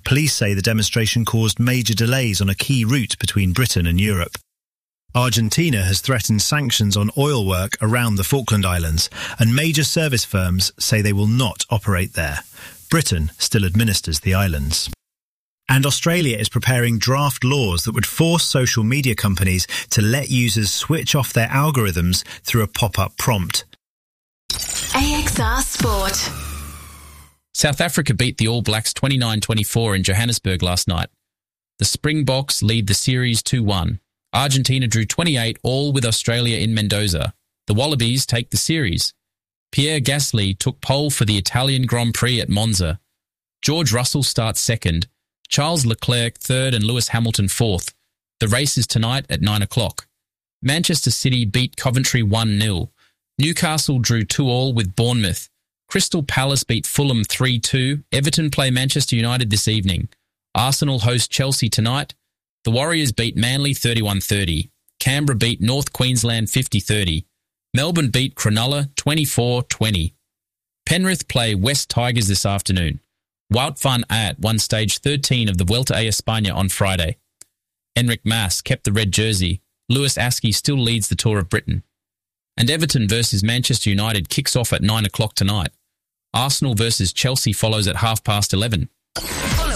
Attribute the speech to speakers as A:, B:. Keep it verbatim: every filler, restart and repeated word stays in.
A: Police say the demonstration caused major delays on a key route between Britain and Europe. Argentina has threatened sanctions on oil work around the Falkland Islands, and major service firms say they will not operate there. Britain still administers the islands. And Australia is preparing draft laws that would force social media companies to let users switch off their algorithms through a pop-up prompt.
B: A X R Sport.
C: South Africa beat the All Blacks twenty-nine twenty-four in Johannesburg last night. The Springboks lead the series two one. Argentina drew twenty-eight all with Australia in Mendoza. The Wallabies take the series. Pierre Gasly took pole for the Italian Grand Prix at Monza. George Russell starts second, Charles Leclerc third and Lewis Hamilton fourth. The race is tonight at nine o'clock. Manchester City beat Coventry one nil. Newcastle drew two all with Bournemouth. Crystal Palace beat Fulham three two. Everton play Manchester United this evening. Arsenal host Chelsea tonight. The Warriors beat Manly thirty-one thirty. Canberra beat North Queensland fifty thirty. Melbourne beat Cronulla twenty-four twenty. Penrith play West Tigers this afternoon. Wout van Aert won stage thirteen of the Vuelta a España on Friday. Enric Mas kept the red jersey. Lewis Askey still leads the Tour of Britain. And Everton versus Manchester United kicks off at nine o'clock tonight. Arsenal versus Chelsea follows at half past eleven.